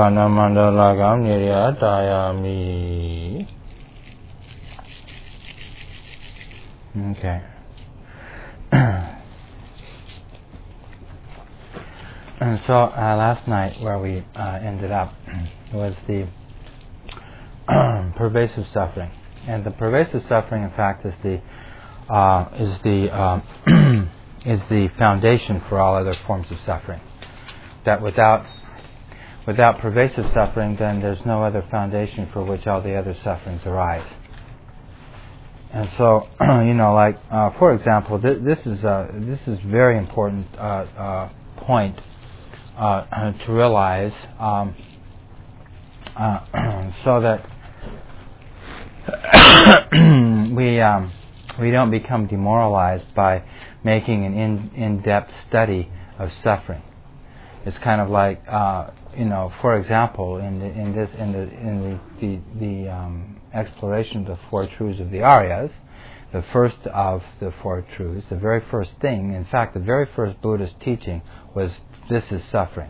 Namandala Gamnirya Dayami. Okay. And so last night where we ended up was the pervasive suffering, and the pervasive suffering, in fact, is the is the foundation for all other forms of suffering. That without pervasive suffering, then there's no other foundation for which all the other sufferings arise. And so, for example, this is very important point to realize, so that we don't become demoralized by making an in-depth study of suffering. It's kind of like, for example, in the exploration of the Four Truths of the Aryas, the first of the Four Truths, the very first thing, in fact, the very first Buddhist teaching was, this is suffering.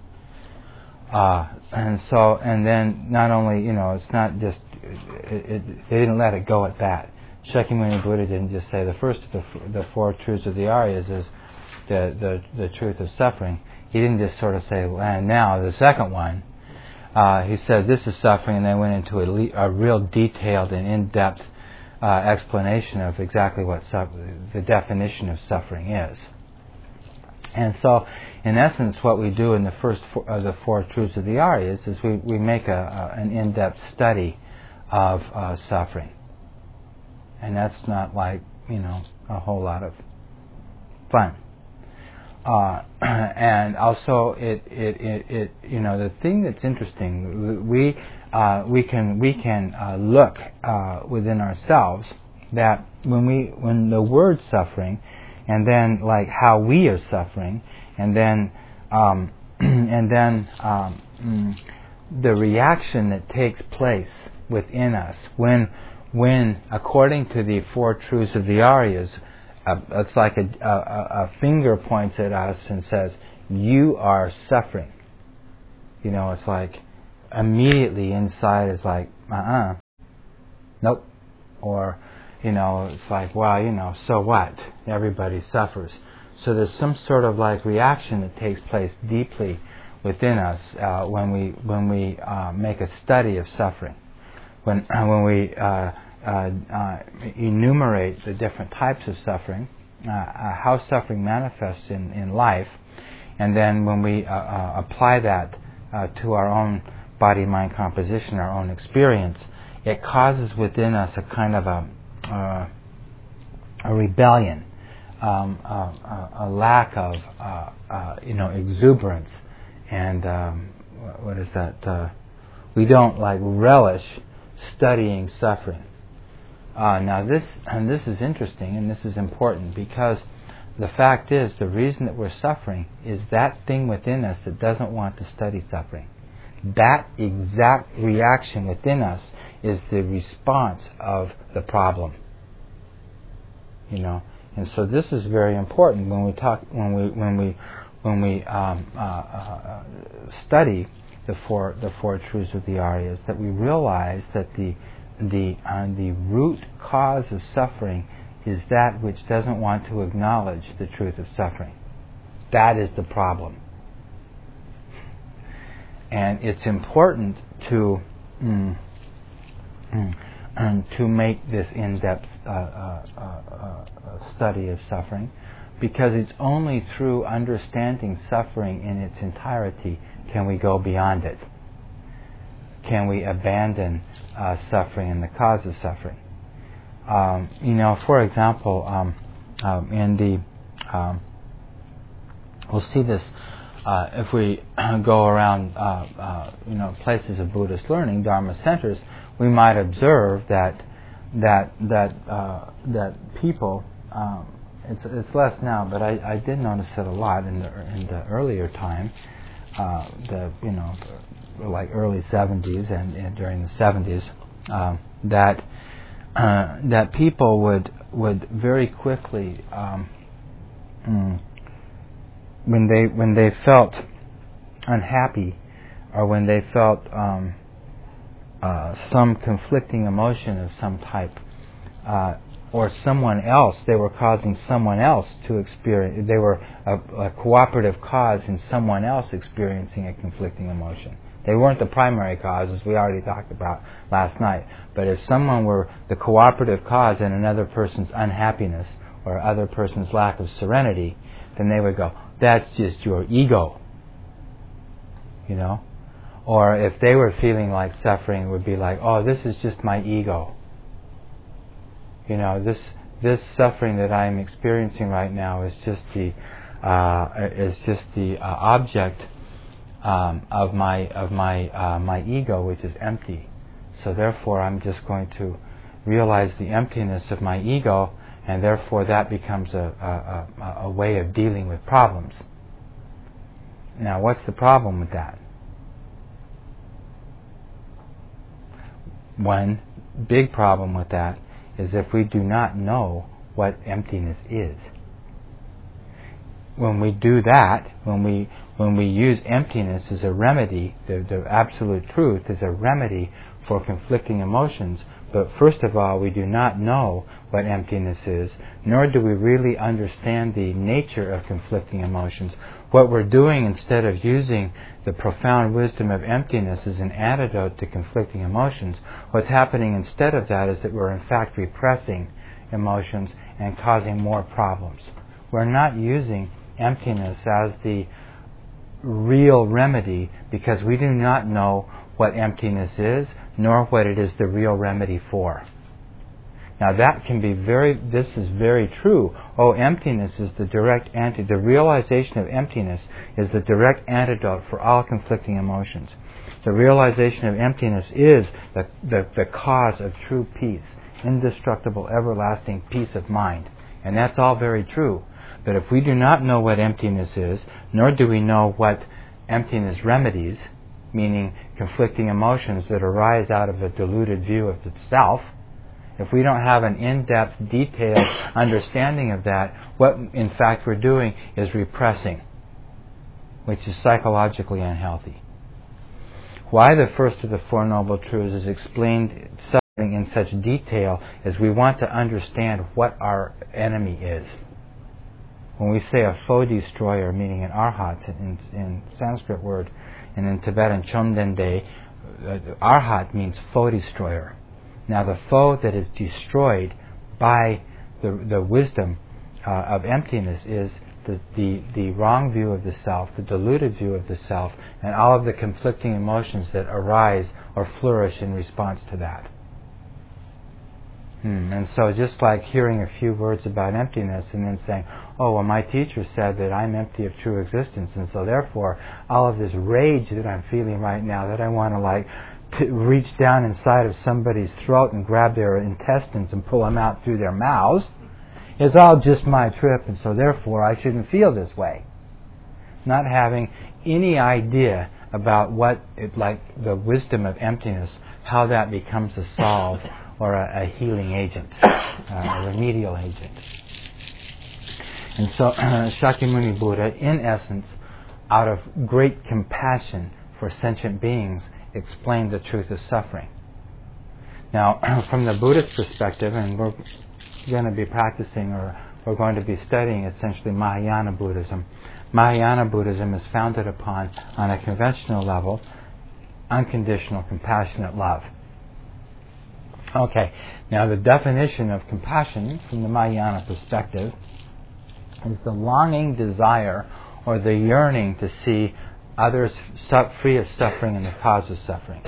And then not only, it's not just, they didn't let it go at that. Shakyamuni Buddha didn't just say the first of the Four Truths of the Aryas is the truth of suffering. He didn't just sort of say, and now the second one. He said, this is suffering, and then went into a real detailed and in-depth explanation of exactly what the definition of suffering is. And so, in essence, what we do in the first of the Four Truths of the Aryas is we make an in-depth study of suffering. And that's not like, a whole lot of fun. And also, the thing that's interesting, we can look within ourselves that when the word suffering, and then like how we are suffering, and then the reaction that takes place within us when according to the Four Truths of the Aryas, it's like a finger points at us and says, you are suffering. It's like immediately inside is like, nope. Or, it's like, well, so what? Everybody suffers. So there's some sort of like reaction that takes place deeply within us when we make a study of suffering. When we enumerate the different types of suffering, how suffering manifests in life, and then when we apply that to our own body-mind composition, our own experience, it causes within us a kind of a rebellion, a lack of exuberance, and what is that? We don't like relish studying suffering. Now this is interesting, and this is important, because the fact is, the reason that we're suffering is that thing within us that doesn't want to study suffering. That exact reaction within us is the response of the problem. And so this is very important when we study the four truths of the Aryas, that we realize that the root cause of suffering is that which doesn't want to acknowledge the truth of suffering. That is the problem. And it's important to make this in-depth study of suffering, because it's only through understanding suffering in its entirety can we go beyond it. Can we abandon suffering and the cause of suffering? For example, we'll see this if we go around, places of Buddhist learning, Dharma centers. We might observe that people. It's less now, but I did notice it a lot in the earlier time. Like early 70s and during the 70s, that people would very quickly, when they felt unhappy or when they felt some conflicting emotion of some type, or someone else, they were causing someone else to experience, they were a cooperative cause in someone else experiencing a conflicting emotion. They weren't the primary cause, as we already talked about last night. But if someone were the cooperative cause in another person's unhappiness or other person's lack of serenity, then they would go, that's just your ego. You know? Or if they were feeling like suffering, it would be like, oh, this is just my ego. You know, this suffering that I am experiencing right now is just the object of my ego, which is empty. So therefore, I'm just going to realize the emptiness of my ego, and therefore that becomes a way of dealing with problems. Now, what's the problem with that? One big problem with that is if we do not know what emptiness is. When we do that, when we use emptiness as a remedy, the absolute truth is a remedy for conflicting emotions, but first of all, we do not know what emptiness is, nor do we really understand the nature of conflicting emotions. What we're doing, instead of using the profound wisdom of emptiness as an antidote to conflicting emotions, what's happening instead of that is that we're in fact repressing emotions and causing more problems. We're not using emptiness as the real remedy because we do not know what emptiness is, nor what it is the real remedy for. Now that can be this is very true. Oh, emptiness is the direct the realization of emptiness is the direct antidote for all conflicting emotions. The realization of emptiness is the cause of true peace, indestructible, everlasting peace of mind. And that's all very true. But if we do not know what emptiness is, nor do we know what emptiness remedies, meaning conflicting emotions that arise out of a diluted view of the self, if we don't have an in-depth, detailed understanding of that, what in fact we're doing is repressing, which is psychologically unhealthy. Why the first of the Four Noble Truths is explained suffering in such detail is we want to understand what our enemy is. When we say a foe destroyer, meaning an arhat in Sanskrit word, and in Tibetan chomdende, arhat means foe destroyer. Now the foe that is destroyed by the wisdom of emptiness is the wrong view of the self, the deluded view of the self, and all of the conflicting emotions that arise or flourish in response to that. And so just like hearing a few words about emptiness and then saying, oh, well, my teacher said that I'm empty of true existence, and so therefore all of this rage that I'm feeling right now, that I want to reach down inside of somebody's throat and grab their intestines and pull them out through their mouths, is all just my trip, and so therefore I shouldn't feel this way. Not having any idea about like the wisdom of emptiness, how that becomes a solve or a healing agent, a remedial agent. And so Shakyamuni Buddha, in essence, out of great compassion for sentient beings, explained the truth of suffering. Now, from the Buddhist perspective, and we're going to be practicing, or we're going to be studying essentially Mahayana Buddhism. Mahayana Buddhism is founded upon, on a conventional level, unconditional, compassionate love. Okay, now the definition of compassion from the Mahayana perspective is the longing desire or the yearning to see others free of suffering and the cause of suffering.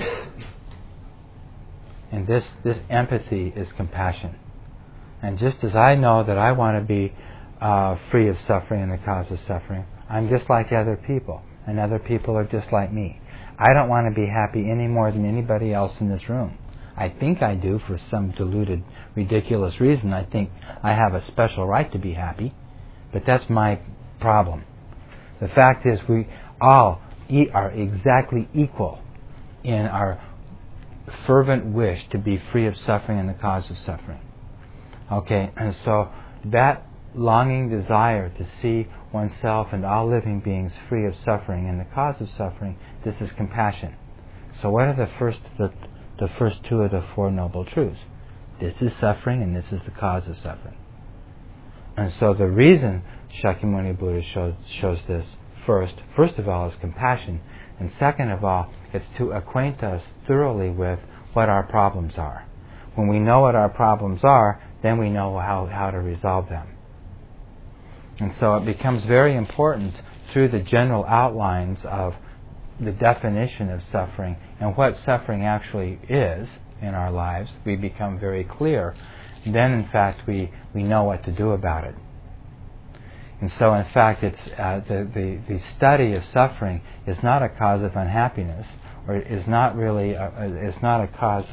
And this empathy is compassion. And just as I know that I want to be free of suffering and the cause of suffering, I'm just like other people, and other people are just like me. I don't want to be happy any more than anybody else in this room. I think I do for some deluded, ridiculous reason. I think I have a special right to be happy, but that's my problem. The fact is we all are exactly equal in our fervent wish to be free of suffering and the cause of suffering. Okay, and so that longing desire to see oneself and all living beings free of suffering and the cause of suffering, this is compassion. So what are the first two of the Four Noble Truths? This is suffering and this is the cause of suffering. And so the reason Shakyamuni Buddha shows this first of all, is compassion, and second of all, it's to acquaint us thoroughly with what our problems are. When we know what our problems are, then we know how to resolve them. And so it becomes very important through the general outlines of the definition of suffering and what suffering actually is in our lives, we become very clear. Then, in fact, we know what to do about it. And so, in fact, it's the study of suffering is not a cause of unhappiness, or is not really is not a cause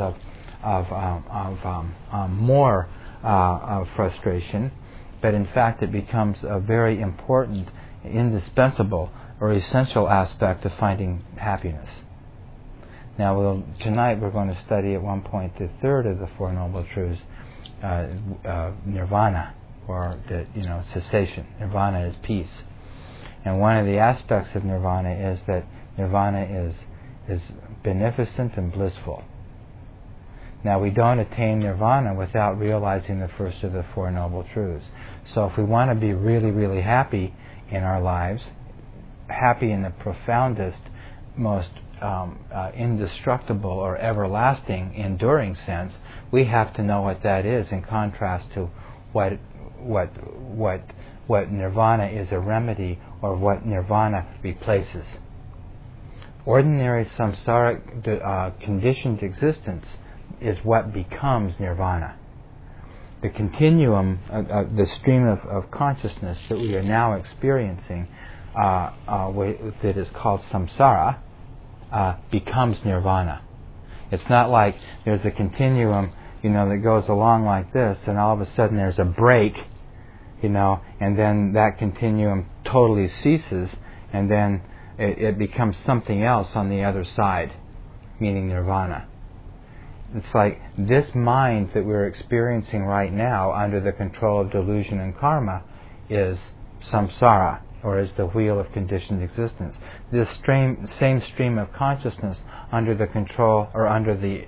of more frustration, but in fact, it becomes a very important, indispensable, or essential aspect of finding happiness. Now, tonight we're going to study at one point the third of the Four Noble Truths, nirvana, or cessation. Nirvana is peace, and one of the aspects of nirvana is that nirvana is beneficent and blissful. Now, we don't attain nirvana without realizing the first of the Four Noble Truths. So if we want to be really, really happy in our lives, happy in the profoundest, most indestructible or everlasting, enduring sense, we have to know what that is in contrast to what nirvana is a remedy, or what nirvana replaces. Ordinary samsaric conditioned existence is what becomes nirvana. The continuum, the stream of consciousness that we are now experiencing, that is called samsara, becomes nirvana. It's not like there's a continuum, that goes along like this, and all of a sudden there's a break, and then that continuum totally ceases, and then it becomes something else on the other side, meaning nirvana. It's like this mind that we're experiencing right now under the control of delusion and karma is samsara, or is the wheel of conditioned existence. This same stream of consciousness under the control, or under the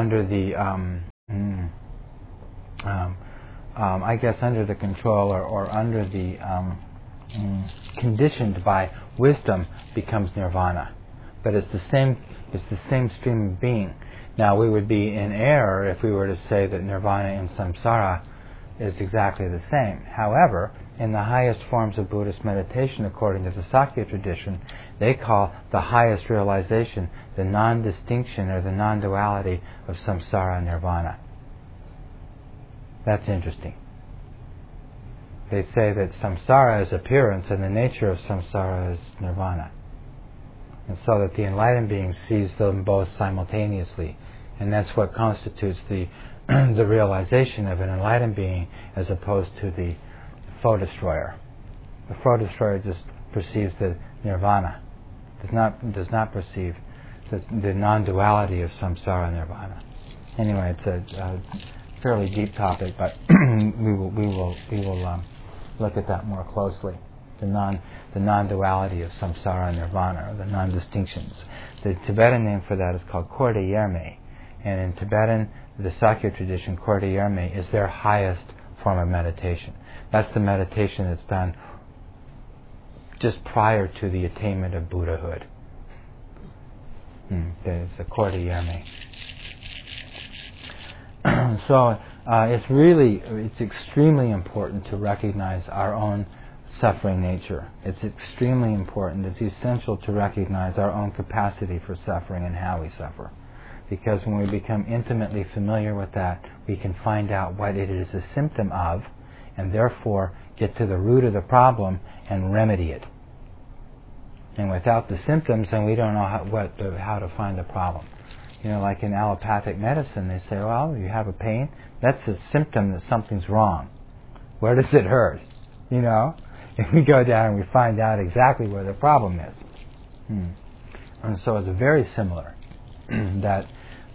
control, or under the conditioned by wisdom, becomes nirvana. But it's the same stream of being. Now, we would be in error if we were to say that nirvana and samsara is exactly the same. However, in the highest forms of Buddhist meditation, according to the Sakya tradition, they call the highest realization the non-distinction, or the non-duality of samsara and nirvana. That's interesting. They say that samsara is appearance and the nature of samsara is nirvana. And so that the enlightened being sees them both simultaneously. And that's what constitutes the realization of an enlightened being, as opposed to the foe destroyer. The foe destroyer just perceives the nirvana, does not perceive the non-duality of samsara and nirvana. Anyway, it's a fairly deep topic, but we will look at that more closely. The non-duality of samsara and nirvana, or the non-distinctions. The Tibetan name for that is called Korde Yerme, and in Tibetan, the Sakya tradition, Korde Yerme is their highest form of meditation. That's the meditation that's done just prior to the attainment of Buddhahood. It's the Korde Yerme. So it's extremely important to recognize our own suffering nature. It's extremely important. It's essential to recognize our own capacity for suffering and how we suffer. Because when we become intimately familiar with that, we can find out what it is a symptom of, and therefore get to the root of the problem and remedy it. And without the symptoms, then we don't know how to find the problem. Like in allopathic medicine, they say, well, you have a pain, that's a symptom that something's wrong. Where does it hurt? If we go down and we find out exactly where the problem is. And so it's very similar that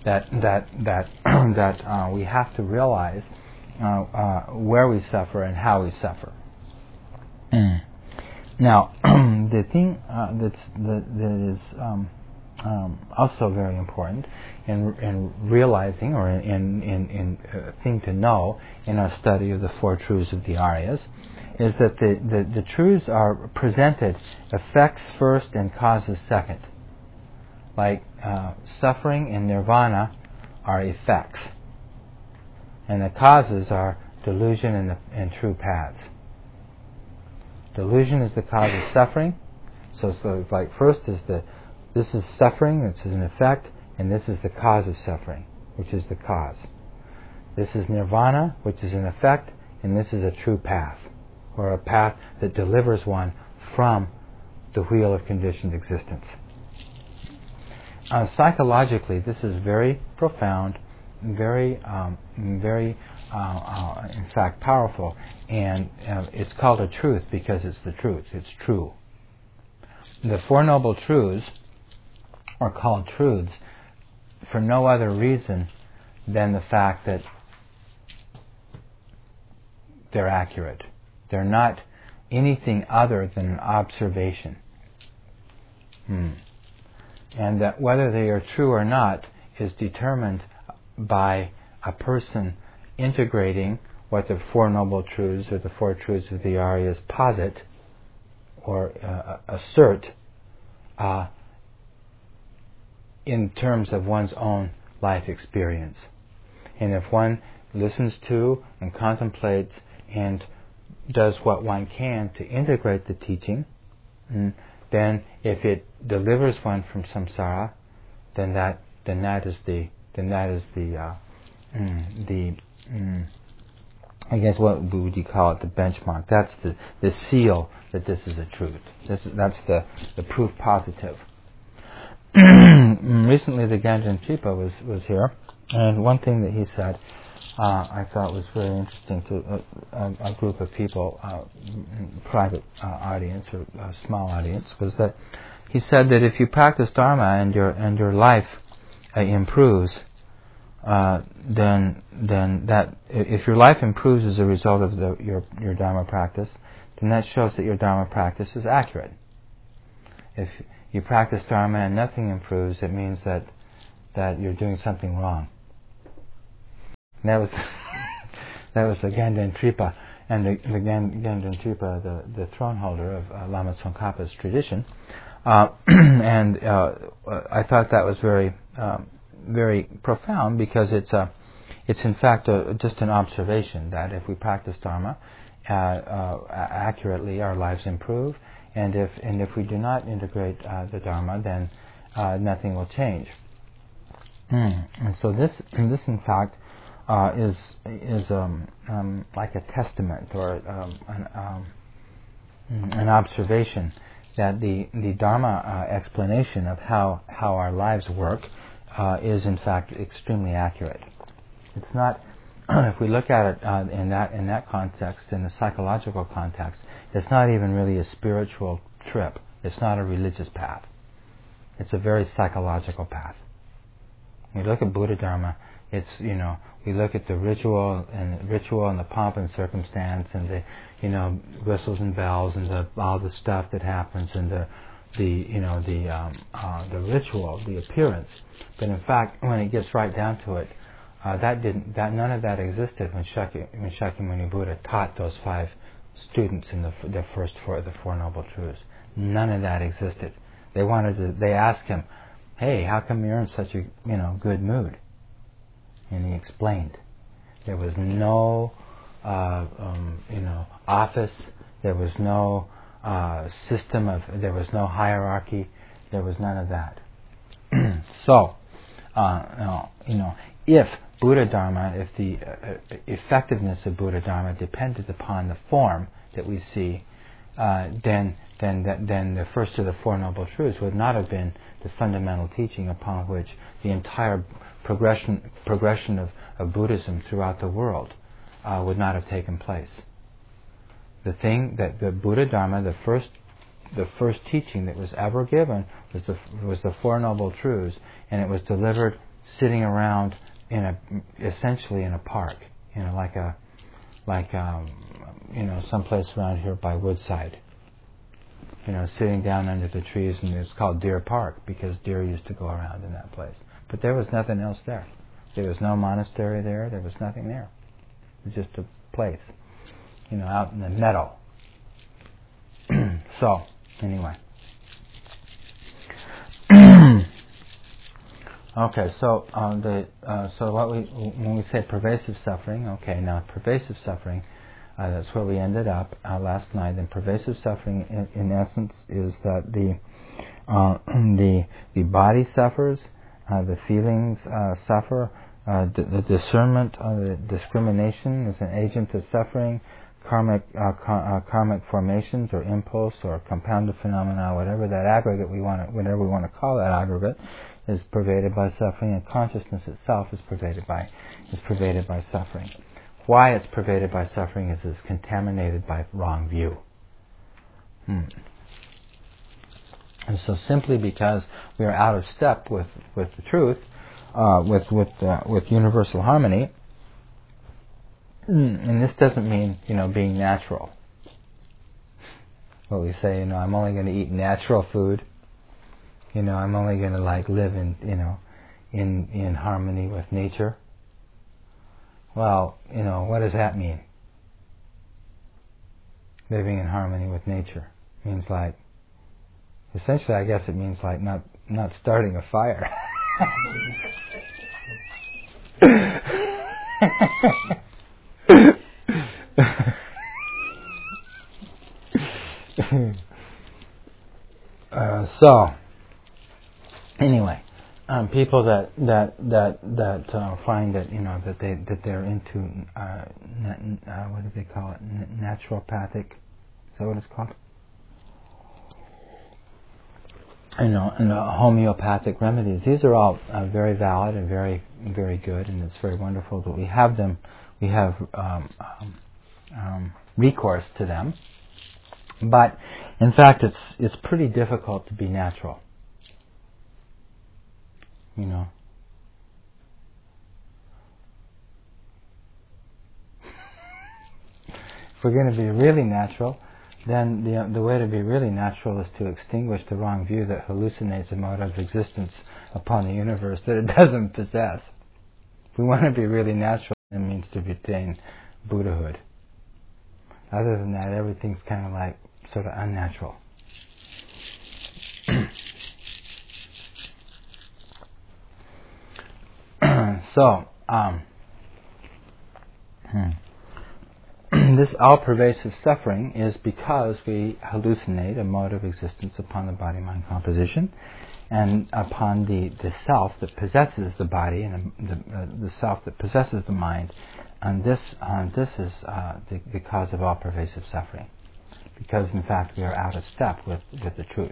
we have to realize where we suffer and how we suffer. Now, the thing that is also very important in realizing, or in thing to know in our study of the Four Truths of the Aryas, is that the truths are presented effects first and causes second. Like suffering and nirvana are effects, and the causes are delusion and true paths. Delusion is the cause of suffering. So like first is this is suffering, this is an effect, and this is the cause of suffering, which is the cause. This is nirvana, which is an effect, and this is a true path, or a path that delivers one from the wheel of conditioned existence. Psychologically, this is very profound, very, in fact, powerful, and it's called a truth because it's the truth. It's true. The Four Noble Truths are called truths for no other reason than the fact that they're accurate. They're not anything other than an observation. And that whether they are true or not is determined by a person integrating what the Four Noble Truths or the Four Truths of the Aryas posit or assert in terms of one's own life experience. And if one listens to and contemplates and does what one can to integrate the teaching, then if it delivers one from samsara, then that is the I guess what would you call it, the benchmark. That's the seal that this is a truth. That's the proof positive. Recently the Ganjin Chipa was here, and one thing that he said I thought was very interesting to a group of people, private audience or small audience, was that he said that if you practice Dharma and your life improves, then that if your life improves as a result of your Dharma practice, then that shows that your Dharma practice is accurate. If you practice Dharma and nothing improves, it means that you're doing something wrong. And that was the Ganjin Tripa, and the Ganjin Tripa, the throne holder of Lama Tsongkhapa's tradition, and I thought that was very very profound, because it's in fact just an observation that if we practice Dharma accurately, our lives improve, and if we do not integrate the Dharma, then nothing will change. And so this in fact is like a testament or an observation that the Dharma explanation of how our lives work is in fact extremely accurate. It's not, if we look at it in that context, in the psychological context, it's not even really a spiritual trip. It's not a religious path. It's a very psychological path. When you look at Buddha Dharma, it's, we look at the ritual and the pomp and circumstance and the, whistles and bells and all the stuff that happens and the ritual, the appearance. But in fact, when it gets right down to it, none of that existed when Shakyamuni Buddha taught those 5 students in the Four Noble Truths. None of that existed. They asked him, "Hey, how come you're in such a good mood?" And he explained. There was no office. There was no system there was no hierarchy. There was none of that. So, if Buddha Dharma, if the effectiveness of Buddha Dharma depended upon the form that we see, then the first of the Four Noble Truths would not have been the fundamental teaching upon which the entire progression of Buddhism throughout the world would not have taken place. The thing that the Buddha Dharma, the first teaching that was ever given was the Four Noble Truths, and it was delivered sitting around essentially in a park, like someplace around here by Woodside. sitting down under the trees, and it's called Deer Park because deer used to go around in that place. But there was nothing else there. There was no monastery there. There was nothing there. It was just a place, out in the meadow. So, anyway. Okay, so when we say pervasive suffering, okay, now pervasive suffering, that's where we ended up last night. And pervasive suffering, in essence, is that the body suffers, the feelings suffer, the discernment, the discrimination is an agent of suffering. Karmic formations or impulse or compounded phenomena, whatever that aggregate whatever we want to call that aggregate, is pervaded by suffering, and consciousness itself is pervaded by suffering. Why it's pervaded by suffering is it's contaminated by wrong view. And so simply because we are out of step with the truth, with universal harmony. And this doesn't mean, being natural. What we say, I'm only going to eat natural food. I'm only going to live in harmony with nature. Well, what does that mean? Living in harmony with nature means essentially, I guess it means not starting a fire. So anyway, people that find that that they're into what do they call it? Naturopathic. Is that what it's called? And homeopathic remedies. These are all very valid and very, very good, and it's very wonderful that we have them. We have recourse to them, but in fact, it's pretty difficult to be natural. If we're going to be really natural, then the way to be really natural is to extinguish the wrong view that hallucinates a mode of existence upon the universe that it doesn't possess. If we want to be really natural, it means to attain Buddhahood. Other than that, everything's kind of sort of unnatural. So, this all-pervasive suffering is because we hallucinate a mode of existence upon the body-mind composition and upon the self that possesses the body and the self that possesses the mind. And this is the cause of all-pervasive suffering, because in fact we are out of step with the truth.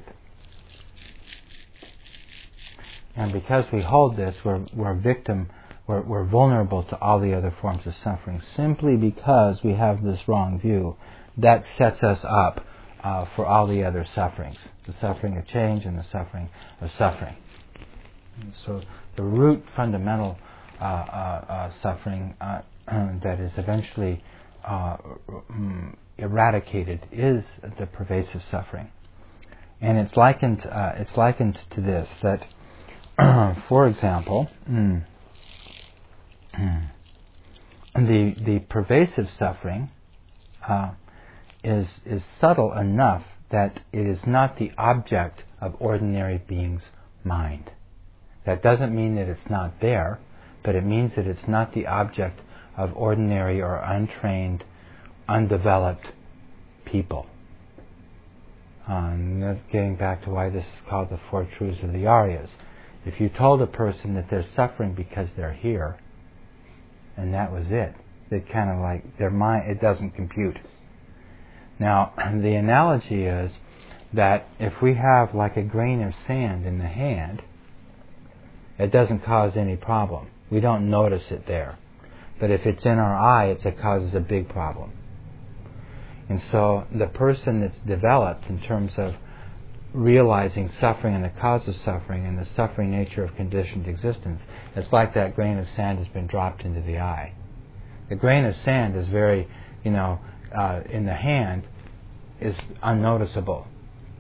And because we hold this, we're vulnerable to all the other forms of suffering, simply because we have this wrong view. That sets us up for all the other sufferings, the suffering of change and the suffering of suffering. And so the root fundamental suffering that is eventually eradicated is the pervasive suffering. And it's likened to this, that for example, the pervasive suffering is subtle enough that it is not the object of ordinary beings' mind. That doesn't mean that it's not there, but it means that it's not the object of ordinary or untrained, undeveloped people. And that's getting back to why this is called the Four Truths of the Aryas. If you told a person that they're suffering because they're here, and that was it, it kind of their mind, it doesn't compute. Now, the analogy is that if we have a grain of sand in the hand, it doesn't cause any problem. We don't notice it there. But if it's in our eye, it causes a big problem. And so the person that's developed in terms of realizing suffering and the cause of suffering and the suffering nature of conditioned existence, it's like that grain of sand has been dropped into the eye. The grain of sand is very, in the hand, is unnoticeable.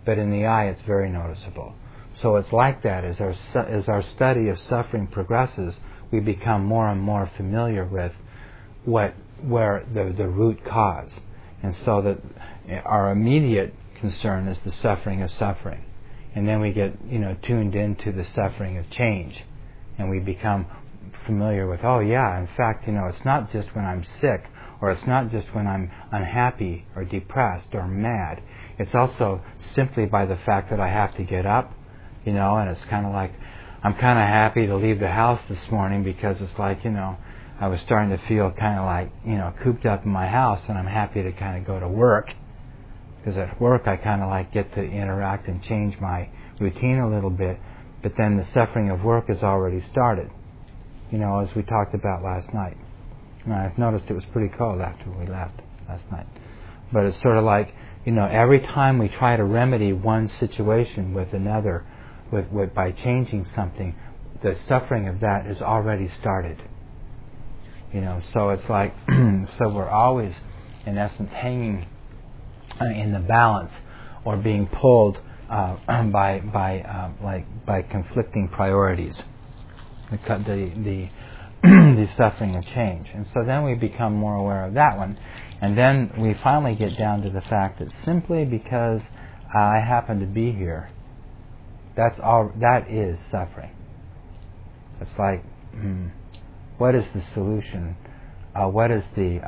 but in the eye it's very noticeable. So it's like that. As our study of suffering progresses, we become more and more familiar with where the root cause. And so that our immediate concern is the suffering of suffering. And then we get, tuned into the suffering of change. And we become familiar with, oh yeah, in fact, it's not just when I'm sick, or it's not just when I'm unhappy or depressed or mad. It's also simply by the fact that I have to get up, and it's kind of like, I'm kind of happy to leave the house this morning because it's like, I was starting to feel kind of like, cooped up in my house, and I'm happy to kind of go to work, because at work I kind of like get to interact and change my routine a little bit, but then the suffering of work has already started, as we talked about last night. And I've noticed it was pretty cold after we left last night. But it's sort of like, every time we try to remedy one situation with another, by changing something, the suffering of that is already started. So it's like, so we're always, in essence, hanging in the balance, or being pulled by conflicting priorities, the suffering of change. And so then we become more aware of that one, and then we finally get down to the fact that simply because I happen to be here, that is suffering. It's like, what is the solution? What is the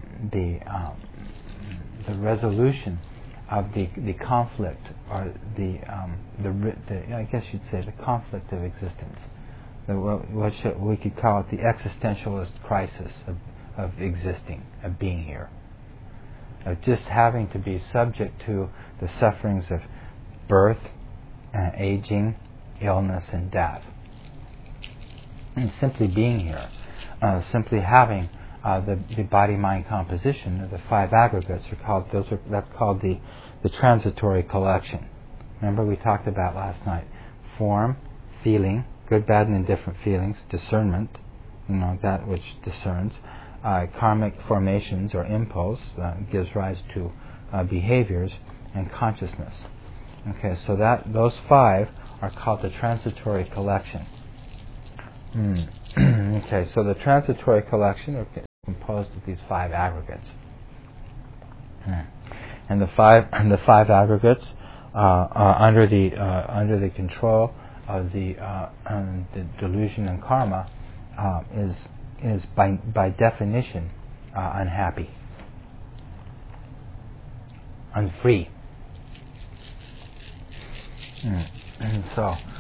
resolution of the conflict, or the I guess you'd say the conflict of existence? We could call it the existentialist crisis of existing, of being here, of just having to be subject to the sufferings of birth, aging, illness, and death, and simply being here, simply having the body-mind composition of the five aggregates that's called the transitory collection. Remember we talked about last night: form, feeling, good, bad, and indifferent feelings; discernment, that which discerns; karmic formations or impulse gives rise to behaviors; and consciousness. Okay, so those five are called the transitory collection. Okay, so the transitory collection are composed of these five aggregates, and the five aggregates under the control of the delusion and karma is by definition unhappy, unfree. And so